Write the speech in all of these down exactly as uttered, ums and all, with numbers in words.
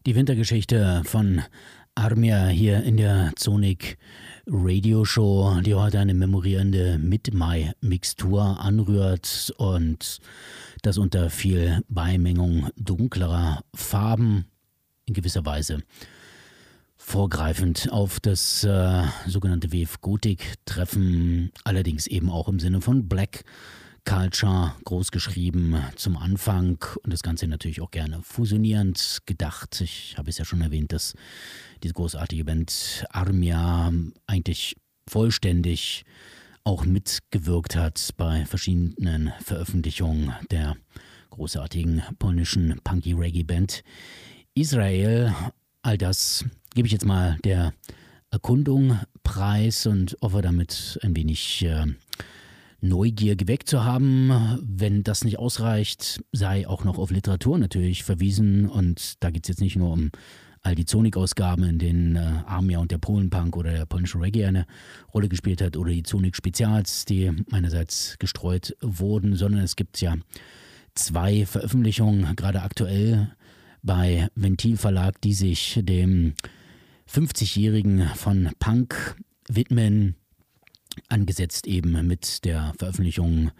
Die Wintergeschichte von Armia hier in der Sonic Radio Show, die heute eine memorierende Mid-Mai-Mixtur anrührt und das unter viel Beimengung dunklerer Farben in gewisser Weise vorgreifend auf das äh, sogenannte W F-Gothic-Treffen, allerdings eben auch im Sinne von Black Culture, großgeschrieben zum Anfang und das Ganze natürlich auch gerne fusionierend gedacht. Ich habe es ja schon erwähnt, dass diese großartige Band Armia eigentlich vollständig auch mitgewirkt hat bei verschiedenen Veröffentlichungen der großartigen polnischen Punky-Reggae-Band Israel. All das gebe ich jetzt mal der Erkundung preis und hoffe damit ein wenig äh, Neugier geweckt zu haben. Wenn das nicht ausreicht, sei auch noch auf Literatur natürlich verwiesen. Und da geht es jetzt nicht nur um all die Zonik-Ausgaben, in denen äh, Armia und der Polenpunk oder der polnische Reggae eine Rolle gespielt hat, oder die Zonik-Spezials, die meinerseits gestreut wurden, sondern es gibt ja zwei Veröffentlichungen, gerade aktuell bei Ventil Verlag, die sich dem fünfzigjährigen von Punk widmen, angesetzt eben mit der Veröffentlichung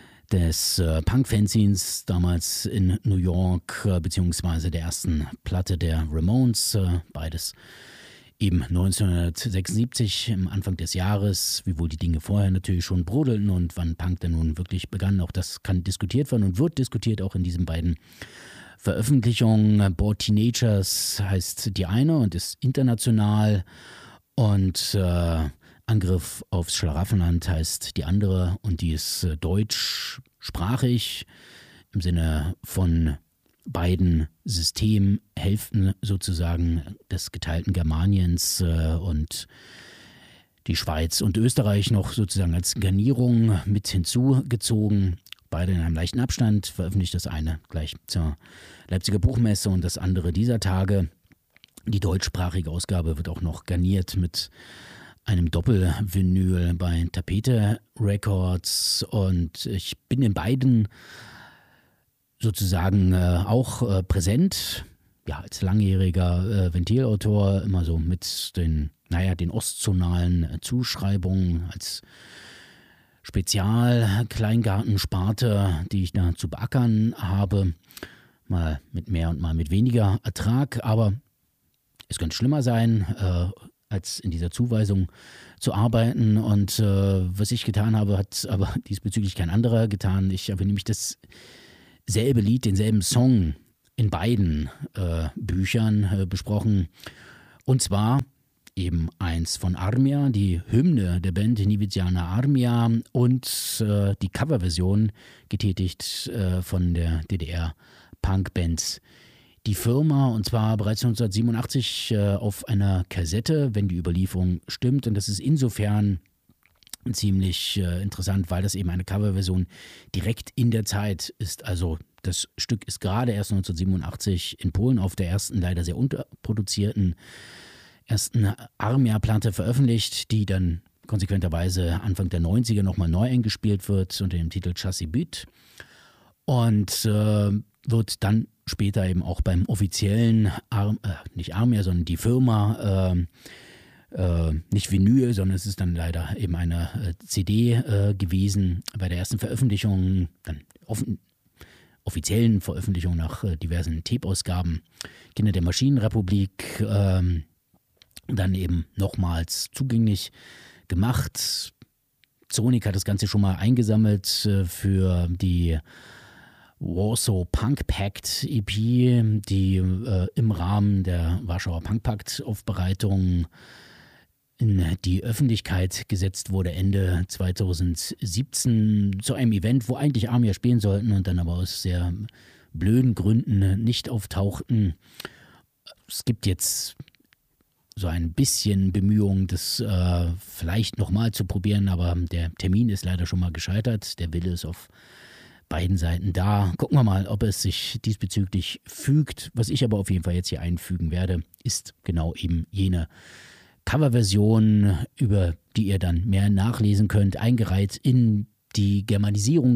des äh, Punk-Fanzines damals in New York, äh, beziehungsweise der ersten Platte der Ramones, äh, beides eben neunzehnhundertsechsundsiebzig, im Anfang des Jahres, wiewohl die Dinge vorher natürlich schon brodelten und wann Punk denn nun wirklich begann, auch das kann diskutiert werden und wird diskutiert auch in diesen beiden Veröffentlichungen. Bored Teenagers heißt die eine und ist international und äh, Angriff aufs Schlaraffenland heißt die andere und die ist äh, deutschsprachig im Sinne von beiden Systemhälften sozusagen des geteilten Germaniens äh, und die Schweiz und Österreich noch sozusagen als Garnierung mit hinzugezogen. Beide in einem leichten Abstand, veröffentlicht das eine gleich zur Leipziger Buchmesse und das andere dieser Tage. Die deutschsprachige Ausgabe wird auch noch garniert mit einem Doppelvinyl bei Tapete Records und ich bin in beiden sozusagen äh, auch äh, präsent, ja, als langjähriger äh, Ventilautor, immer so mit den, naja, den ostzonalen äh, Zuschreibungen als Spezial-Kleingartensparte, die ich da zu beackern habe, mal mit mehr und mal mit weniger Ertrag, aber es könnte schlimmer sein, äh, als in dieser Zuweisung zu arbeiten. Und äh, was ich getan habe, hat aber diesbezüglich kein anderer getan. Ich habe nämlich dasselbe Lied, denselben Song in beiden äh, Büchern äh, besprochen. Und zwar eben eins von Armia, die Hymne der Band Niviziana Armia und äh, die Coverversion getätigt äh, von der D D R-Punkband Die Firma, und zwar bereits neunzehnhundertsiebenundachtzig äh, auf einer Kassette, wenn die Überlieferung stimmt. Und das ist insofern ziemlich äh, interessant, weil das eben eine Coverversion direkt in der Zeit ist. Also das Stück ist gerade erst neunzehnhundertsiebenundachtzig in Polen auf der ersten, leider sehr unterproduzierten ersten Armia-Platte veröffentlicht, die dann konsequenterweise Anfang der neunziger nochmal neu eingespielt wird unter dem Titel Chassis Beat. Und äh, wird dann später eben auch beim offiziellen, Ar- äh, nicht Armia, sondern die Firma, äh, äh, nicht Vinyl, sondern es ist dann leider eben eine äh, C D äh, gewesen, bei der ersten Veröffentlichung, dann offen, offiziellen Veröffentlichung nach äh, diversen Tape-Ausgaben, Kinder der Maschinenrepublik, äh, dann eben nochmals zugänglich gemacht. Sonic hat das Ganze schon mal eingesammelt äh, für die Warsaw Punk Pact E P, die äh, im Rahmen der Warschauer Punk Pact Aufbereitung in die Öffentlichkeit gesetzt wurde Ende zweitausendsiebzehn zu einem Event, wo eigentlich Armia spielen sollten und dann aber aus sehr blöden Gründen nicht auftauchten. Es gibt jetzt so ein bisschen Bemühungen, das äh, vielleicht nochmal zu probieren, aber der Termin ist leider schon mal gescheitert. Der Wille ist auf beiden Seiten da. Gucken wir mal, ob es sich diesbezüglich fügt. Was ich aber auf jeden Fall jetzt hier einfügen werde, ist genau eben jene Coverversion, über die ihr dann mehr nachlesen könnt, eingereiht in die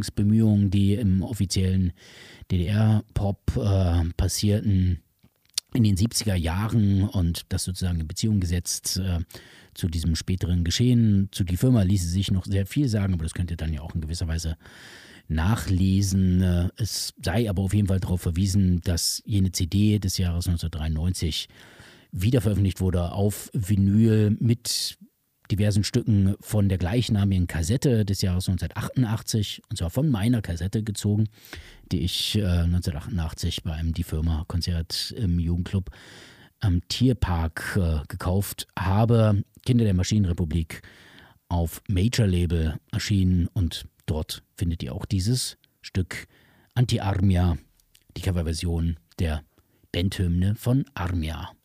Germanisierungsbemühungen, die im offiziellen D D R-Pop äh, passierten. in den siebziger Jahren und das sozusagen in Beziehung gesetzt äh, zu diesem späteren Geschehen. Zu die Firma ließe sich noch sehr viel sagen, aber das könnt ihr dann ja auch in gewisser Weise nachlesen. Äh, es sei aber auf jeden Fall darauf verwiesen, dass jene C D des Jahres neunzehnhundertdreiundneunzig wiederveröffentlicht wurde auf Vinyl mit diversen Stücken von der gleichnamigen Kassette des Jahres neunzehnhundertachtundachtzig, und zwar von meiner Kassette gezogen, die ich äh, neunzehnhundertachtundachtzig bei einem Die Firma Konzert im Jugendclub am Tierpark äh, gekauft habe. Kinder der Maschinenrepublik auf Major Label erschienen und dort findet ihr auch dieses Stück Anti-Armia, die Coverversion der Bandhymne von Armia.